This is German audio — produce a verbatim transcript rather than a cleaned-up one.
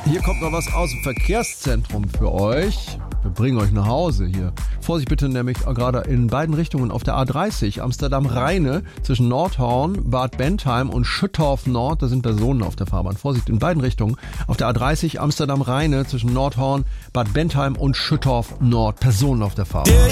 Hier kommt noch was aus dem Verkehrszentrum für euch. Wir bringen euch nach Hause hier. Vorsicht bitte, nämlich gerade in beiden Richtungen auf der A dreißig, Amsterdam-Rheine, zwischen Nordhorn, Bad Bentheim und Schüttorf Nord. Da sind Personen auf der Fahrbahn. Vorsicht, in beiden Richtungen. Auf der A dreißig, Amsterdam-Rheine, zwischen Nordhorn, Bad Bentheim und Schüttorf Nord. Personen auf der Fahrbahn.